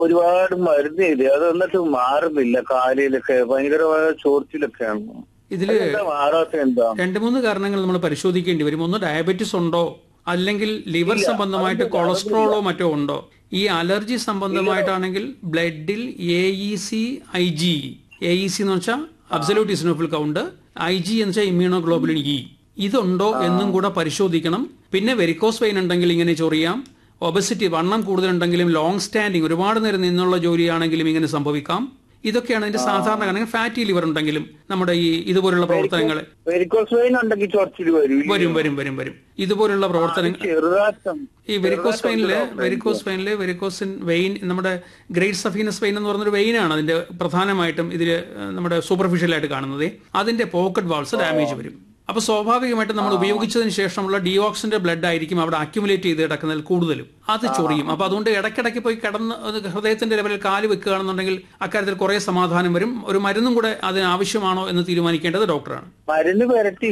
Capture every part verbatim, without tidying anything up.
ഒരുപാട് മരുന്ന് ചെയ്ത് അത് എന്നിട്ട് മാറുന്നില്ല. കാലിലൊക്കെ ഭയങ്കരമായ ചോർച്ചിലൊക്കെയാണ്. ഇതില് മാറാത്ത എന്താ? രണ്ട് മൂന്ന് കാരണങ്ങൾ നമ്മൾ പരിശോധിക്കേണ്ടി വരും. ഒന്ന്, ഡയബറ്റിസ് ഉണ്ടോ, അല്ലെങ്കിൽ ലിവർ സംബന്ധമായിട്ട് കൊളസ്ട്രോളോ മറ്റോ ഉണ്ടോ. ഈ അലർജി സംബന്ധമായിട്ടാണെങ്കിൽ ബ്ലഡിൽ A E C I G A E C എന്ന് വെച്ചാൽ absolute eosinophil count, I G എന്ന് വെച്ചാൽ ഇമ്മ്യൂണോഗ്ലോബുലിൻ ഇ, ഇതുണ്ടോ എന്നും കൂടെ പരിശോധിക്കണം. പിന്നെ വെരിക്കോസ് വെയിൻ ഉണ്ടെങ്കിൽ ഇങ്ങനെ ചൊറിയാം. ഒബസിറ്റി, വണ്ണം കൂടുതലുണ്ടെങ്കിലും ലോങ് സ്റ്റാൻഡിങ് ഒരുപാട് നേരം നിന്നുള്ള ജോലിയാണെങ്കിലും ഇങ്ങനെ സംഭവിക്കാം. ഇതൊക്കെയാണ് അതിന്റെ സാധാരണ കാരണം. ഫാറ്റി ലിവർ ഉണ്ടെങ്കിലും നമ്മുടെ ഈ ഇതുപോലുള്ള പ്രവർത്തനങ്ങൾ വരും വരും വരും വരും ഇതുപോലുള്ള പ്രവർത്തനങ്ങൾ. ഈ വെരിക്കോസ് വെയിനില് വെരിക്കോസ് വെയിനില് വെരിക്കോസിൻ വെയിൻ നമ്മുടെ ഗ്രേറ്റ് സഫീനസ് വെയിൻ എന്ന് പറഞ്ഞൊരു വെയിനാണ് അതിന്റെ പ്രധാനമായിട്ടും ഇതിൽ നമ്മുടെ സൂപ്പർഫിഷ്യലായിട്ട് കാണുന്നത്. അതിന്റെ പോക്കറ്റ് വാൾസ് ഡാമേജ് വരും. അപ്പൊ സ്വാഭാവികമായിട്ടും നമ്മൾ ഉപയോഗിച്ചതിന് ശേഷമുള്ള ഡിയോക്സിന്റെ ബ്ലഡ് ആയിരിക്കും അവിടെ അക്യുമുലേറ്റ് ചെയ്ത് കിടക്കുന്നതിൽ കൂടുതലും. അത് ചൊറിയും. അപ്പൊ അതുകൊണ്ട് ഇടയ്ക്കിടയ്ക്ക് പോയി കിടന്ന് ഹൃദയത്തിന്റെ ലെവലിൽ കാല് വെക്കുകയാണെന്നുണ്ടെങ്കിൽ അക്കാര്യത്തിൽ കുറെ സമാധാനം വരും. ഒരു മരുന്നും കൂടെ അതിന് ആവശ്യമാണോ എന്ന് തീരുമാനിക്കേണ്ടത് ഡോക്ടറാണ്. മരുന്ന്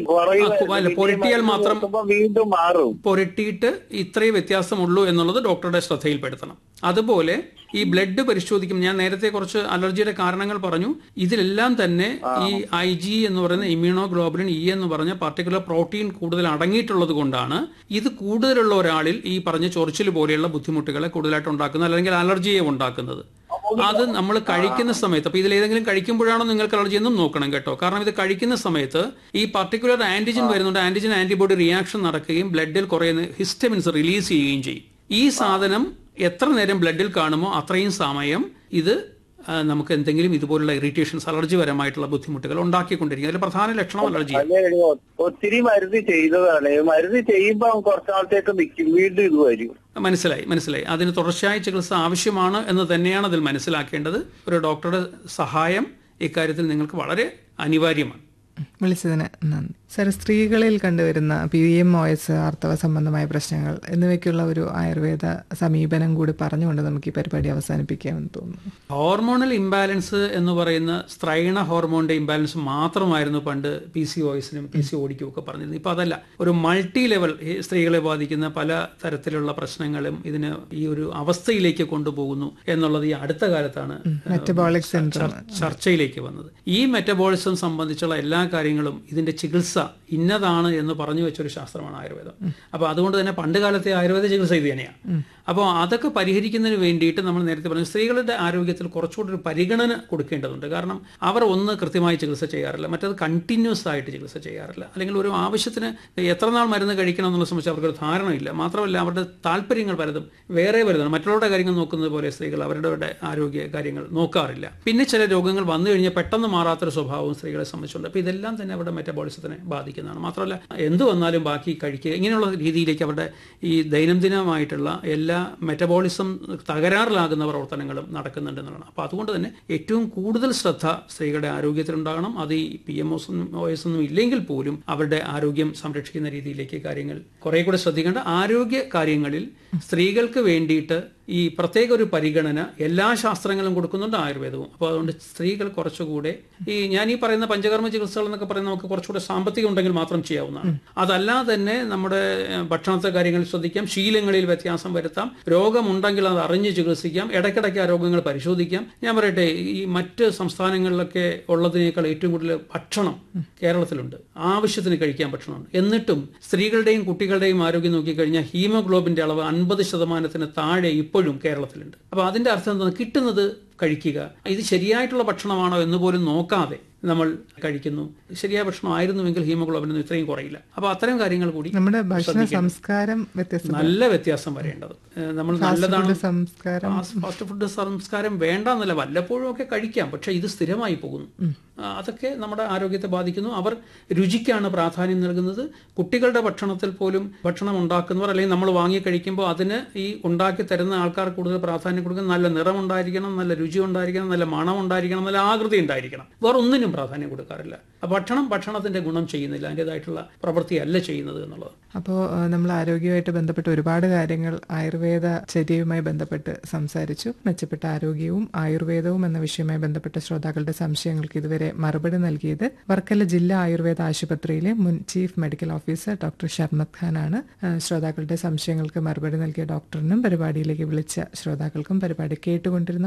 പുരട്ടിയാൽ മാത്രം വീണ്ടും മാറും. പുരട്ടിയിട്ട് ഇത്രയും വ്യത്യാസമുള്ളൂ എന്നുള്ളത് ഡോക്ടറുടെ ശ്രദ്ധയിൽപ്പെടുത്തണം. അതുപോലെ ഈ ബ്ലഡ് പരിശോധിക്കും. ഞാൻ നേരത്തെ കുറച്ച് അലർജിയുടെ കാരണങ്ങൾ പറഞ്ഞു. ഇതിലെല്ലാം തന്നെ ഈ ഐ ജി എന്ന് പറയുന്ന ഇമ്മ്യൂണോഗ്ലോബുലിൻ ഇ എന്ന് പറഞ്ഞ പർട്ടിക്കുലർ പ്രോട്ടീൻ കൂടുതൽ അടങ്ങിയിട്ടുള്ളത് കൊണ്ടാണ് ഇത് കൂടുതലുള്ള ഒരാളിൽ ഈ പറഞ്ഞ ചൊറിച്ചിൽ പോലെയുള്ള ബുദ്ധിമുട്ടുകളെ കൂടുതലായിട്ട് ഉണ്ടാക്കുന്നത്, അല്ലെങ്കിൽ അലർജിയെ ഉണ്ടാക്കുന്നത്. അത് നമ്മൾ കഴിക്കുന്ന സമയത്ത്, അപ്പൊ ഇതിലേതെങ്കിലും കഴിക്കുമ്പോഴാണോ നിങ്ങൾക്ക് അലർജി എന്നും നോക്കണം കേട്ടോ. കാരണം ഇത് കഴിക്കുന്ന സമയത്ത് ഈ പർട്ടിക്കുലർ ആന്റിജൻ വരുന്നുണ്ട്, ആന്റിജൻ ആന്റിബോഡി റിയാക്ഷൻ നടക്കുകയും ബ്ലഡിൽ കുറെ ഹിസ്റ്റമിൻസ് റിലീസ് ചെയ്യുകയും ചെയ്യും. ഈ സാധനം എത്ര നേരം ബ്ലഡിൽ കാണുമോ അത്രയും സമയം ഇത് നമുക്ക് എന്തെങ്കിലും ഇതുപോലുള്ള ഇറിറ്റേഷൻസ്, അലർജി പരമായിട്ടുള്ള ബുദ്ധിമുട്ടുകൾ ഉണ്ടാക്കിക്കൊണ്ടിരിക്കും. അതിൽ പ്രധാന ലക്ഷണം അലർജി. ഒത്തിരി മരുന്ന് ചെയ്തതാണ്. മരുന്ന് ചെയ്യുമ്പോൾ കുറച്ചാളത്തേക്ക് നിൽക്കും, വീണ്ടും ഇത് വരും. മനസ്സിലായി മനസ്സിലായി അതിന് തുടർച്ചയായ ചികിത്സ ആവശ്യമാണ് എന്ന് തന്നെയാണ് അതിൽ മനസ്സിലാക്കേണ്ടത്. ഒരു ഡോക്ടറുടെ സഹായം ഇക്കാര്യത്തിൽ നിങ്ങൾക്ക് വളരെ അനിവാര്യമാണ്. വിളിച്ചതിന് നന്ദി. സർ, സ്ത്രീകളിൽ കണ്ടുവരുന്ന പി എം ഒ എസ്, ആർത്തവ സംബന്ധമായ പ്രശ്നങ്ങൾ എന്നിവയ്ക്കുള്ള ഒരു ആയുർവേദ സമീപനം കൂടി പറഞ്ഞുകൊണ്ട് നമുക്ക് ഈ പരിപാടി അവസാനിപ്പിക്കാമെന്ന് തോന്നുന്നു. ഹോർമോണൽ ഇംബാലൻസ് എന്ന് പറയുന്ന സ്ത്രൈണ ഹോർമോണിന്റെ ഇംബാലൻസ് മാത്രമായിരുന്നു പണ്ട് P C O എസിനും P C ഒഡിക്കും ഒക്കെ പറഞ്ഞിരുന്നത്. ഇപ്പൊ അതല്ല, ഒരു മൾട്ടി ലെവൽ സ്ത്രീകളെ ബാധിക്കുന്ന പല തരത്തിലുള്ള പ്രശ്നങ്ങളും ഇതിന് ഈ ഒരു അവസ്ഥയിലേക്ക് കൊണ്ടുപോകുന്നു എന്നുള്ളത് ഈ അടുത്ത കാലത്താണ് മെറ്റബോളിക് സിൻഡ്രോം ചർച്ചയിലേക്ക് വന്നത്. ഈ മെറ്റബോളിസം സംബന്ധിച്ചുള്ള എല്ലാ കാര്യങ്ങളും ഇതിന്റെ ചികിത്സ ഇന്നതാണ് എന്ന് പറഞ്ഞു വെച്ചൊരു ശാസ്ത്രമാണ് ആയുർവേദം. അപ്പൊ അതുകൊണ്ട് തന്നെ പണ്ട് കാലത്തെ ആയുർവേദ ചികിത്സ ഇത് തന്നെയാണ്. അപ്പോൾ അതൊക്കെ പരിഹരിക്കുന്നതിന് വേണ്ടിയിട്ട് നമ്മൾ നേരത്തെ പറഞ്ഞു സ്ത്രീകളുടെ ആരോഗ്യത്തിൽ കുറച്ചുകൂടി ഒരു പരിഗണന കൊടുക്കേണ്ടതുണ്ട്. കാരണം അവർ ഒന്ന് കൃത്യമായി ചികിത്സ ചെയ്യാറില്ല, മറ്റത് കണ്ടിന്യൂസ് ആയിട്ട് ചികിത്സ ചെയ്യാറില്ല, അല്ലെങ്കിൽ ഒരു ആവശ്യത്തിന് എത്ര നാൾ മരുന്ന് കഴിക്കണം എന്നുള്ള സംബന്ധിച്ച് അവർക്കൊരു ധാരണയില്ല. മാത്രമല്ല അവരുടെ താല്പര്യങ്ങൾ പലതും വേറെ വരുന്നതാണ്. മറ്റുള്ളവരുടെ കാര്യങ്ങൾ നോക്കുന്നത് പോലെ സ്ത്രീകൾ അവരുടെ ആരോഗ്യ കാര്യങ്ങൾ നോക്കാറില്ല. പിന്നെ ചില രോഗങ്ങൾ വന്നു കഴിഞ്ഞാൽ പെട്ടെന്ന് മാറാത്തൊരു സ്വഭാവവും സ്ത്രീകളെ സംബന്ധിച്ചുണ്ട്. അപ്പോൾ ഇതെല്ലാം തന്നെ അവരുടെ മെറ്റബോളിസത്തിനെ ബാധിക്കുന്നതാണ്. മാത്രമല്ല എന്ത് വന്നാലും ബാക്കി കഴിക്കുക, ഇങ്ങനെയുള്ള രീതിയിലേക്ക് അവരുടെ ഈ ദൈനംദിനമായിട്ടുള്ള എല്ലാ മെറ്റബോളിസം തകരാറിലാകുന്ന പ്രവർത്തനങ്ങളും നടക്കുന്നുണ്ടെന്നുള്ളതാണ്. അപ്പോൾ അതുകൊണ്ട് തന്നെ ഏറ്റവും കൂടുതൽ ശ്രദ്ധ സ്ത്രീകളുടെ ആരോഗ്യത്തിലുണ്ടാകണം. അത് ഈ പി എം ഒ എസ് ഒന്നും ഇല്ലെങ്കിൽ പോലും അവരുടെ ആരോഗ്യം സംരക്ഷിക്കുന്ന രീതിയിലേക്ക് കാര്യങ്ങൾ കുറെ കൂടെ ശ്രദ്ധിക്കേണ്ട. ആരോഗ്യ കാര്യങ്ങളിൽ സ്ത്രീകൾക്ക് വേണ്ടിയിട്ട് ഈ പ്രത്യേക ഒരു പരിഗണന എല്ലാ ശാസ്ത്രങ്ങളും കൊടുക്കുന്നുണ്ട്, ആയുർവേദവും. അപ്പോൾ അതുകൊണ്ട് സ്ത്രീകൾ കുറച്ചുകൂടെ ഈ ഞാൻ ഈ പറയുന്ന പഞ്ചകർമ്മ ചികിത്സകൾ എന്നൊക്കെ പറയുന്നത് നമുക്ക് കുറച്ചുകൂടെ സാമ്പത്തികം ഉണ്ടെങ്കിൽ മാത്രം ചെയ്യാവുന്നതാണ്. അതല്ലാതെ തന്നെ നമ്മുടെ ഭക്ഷണത്തെ കാര്യങ്ങളിൽ ശ്രദ്ധിക്കാം, ശീലങ്ങളിൽ വ്യത്യാസം വരുത്താം, രോഗമുണ്ടെങ്കിൽ അത് അറിഞ്ഞ് ചികിത്സിക്കാം, ഇടയ്ക്കിടയ്ക്ക് ആ രോഗങ്ങൾ പരിശോധിക്കാം. ഞാൻ പറയട്ടെ, ഈ മറ്റ് സംസ്ഥാനങ്ങളിലൊക്കെ ഉള്ളതിനേക്കാൾ ഏറ്റവും കൂടുതൽ ഭക്ഷണം കേരളത്തിലുണ്ട്, ആവശ്യത്തിന് കഴിക്കാൻ ഭക്ഷണമുണ്ട്. എന്നിട്ടും സ്ത്രീകളുടെയും കുട്ടികളുടെയും ആരോഗ്യം നോക്കിക്കഴിഞ്ഞാൽ ഹീമോഗ്ലോബിന്റെ അളവ് അൻപത് ശതമാനത്തിന് താഴെ ഇപ്പോഴും കേരളത്തിലുണ്ട്. അപ്പൊ അതിന്റെ അർത്ഥം എന്താണ്? കിട്ടുന്നത് കഴിക്കുക. ഇത് ശരിയായിട്ടുള്ള ഭക്ഷണമാണോ എന്ന് പോലും നോക്കാതെ നമ്മൾ കഴിക്കുന്നു. ശരിയായ ഭക്ഷണം ആയിരുന്നുവെങ്കിൽ ഹീമോഗ്ലോബിൻ ഇത്രയും കുറയില്ല. അപ്പൊ അത്തരം കാര്യങ്ങൾ കൂടി നമ്മുടെ ഭക്ഷണ സംസ്കാരം നല്ല വ്യത്യാസം വരേണ്ടത്. നമ്മൾ നല്ലതാണ് ഫാസ്റ്റ് ഫുഡ് സംസ്കാരം വേണ്ട എന്നല്ല, വല്ലപ്പോഴും ഒക്കെ കഴിക്കാം. പക്ഷെ ഇത് സ്ഥിരമായി പോകുന്നു, അതൊക്കെ നമ്മുടെ ആരോഗ്യത്തെ ബാധിക്കുന്നു. അവർ രുചിക്കാണ് പ്രാധാന്യം നൽകുന്നത്. കുട്ടികളുടെ ഭക്ഷണത്തിൽ പോലും ഭക്ഷണം ഉണ്ടാക്കുന്നവർ അല്ലെങ്കിൽ നമ്മൾ വാങ്ങി കഴിക്കുമ്പോൾ അതിന് ഈ ഉണ്ടാക്കി തരുന്ന ആൾക്കാർ കൂടുതൽ പ്രാധാന്യം കൊടുക്കുന്നത് നല്ല നിറം ഉണ്ടായിരിക്കണം, നല്ല രുചി ഉണ്ടായിരിക്കണം, നല്ല മണം ഉണ്ടായിരിക്കണം, നല്ല ആകൃതി ഉണ്ടായിരിക്കണം. വേറെ ഒന്നിനും പ്രാധാന്യം കൊടുക്കാറില്ല. ഭക്ഷണം ഭക്ഷണത്തിന്റെ ഗുണം ചെയ്യുന്നില്ല, അതിൻ്റെതായിട്ടുള്ള പ്രവൃത്തിയല്ല ചെയ്യുന്നത് എന്നുള്ളത്. അപ്പോൾ നമ്മൾ ആരോഗ്യവുമായിട്ട് ബന്ധപ്പെട്ട് ഒരുപാട് കാര്യങ്ങൾ ആയുർവേദ ചര്യയുമായി ബന്ധപ്പെട്ട് സംസാരിച്ചു. മെച്ചപ്പെട്ട ആരോഗ്യവും ആയുർവേദവും എന്ന വിഷയവുമായി ബന്ധപ്പെട്ട ശ്രോതാക്കളുടെ സംശയങ്ങൾക്ക് ഇതുവരെ മറുപടി നൽകിയത് വർക്കല ജില്ലാ ആയുർവേദ ആശുപത്രിയിലെ മുൻ chief medical officer doctor Sharmat ഖാനാണ്. ശ്രോതാക്കളുടെ സംശയങ്ങൾക്ക് മറുപടി നൽകിയ ഡോക്ടറിനും പരിപാടിയിലേക്ക് വിളിച്ച ശ്രോതാക്കൾക്കും പരിപാടി കേട്ടുകൊണ്ടിരുന്ന